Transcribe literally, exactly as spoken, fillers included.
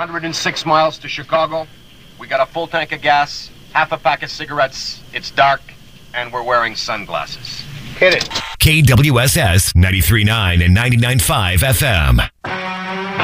hundred six miles to Chicago. We got a full tank of gas, half a pack of cigarettes. It's dark, and we're wearing sunglasses. Hit it. K W S S ninety-three point nine and ninety-nine point five F M.